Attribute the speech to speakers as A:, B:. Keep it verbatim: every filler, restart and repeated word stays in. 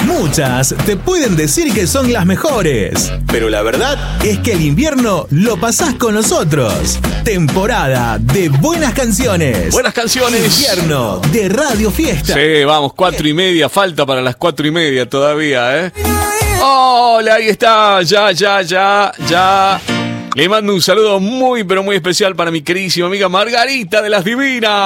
A: Muchas te pueden decir que son las mejores, pero la verdad es que el invierno lo pasás con nosotros. Temporada de buenas canciones.
B: Buenas canciones.
A: Invierno de Radio Fiesta.
B: Sí, vamos, cuatro y media, falta para las cuatro y media todavía, ¿eh? Hola, ahí está, ya, ya, ya, ya. Le mando un saludo muy, pero muy especial para mi queridísima amiga Margarita de las Divinas.